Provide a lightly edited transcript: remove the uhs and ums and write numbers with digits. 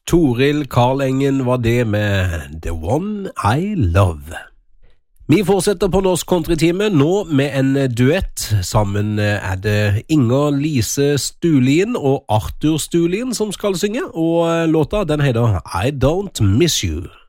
Toril Karl Engen var det med The One I Love. Vi fortsetter på Norsk Countrytime nå med en duett. Sammen er det Inger Lise Stulien og Arthur Stulien som skal synge, og låta den heter I Don't Miss You.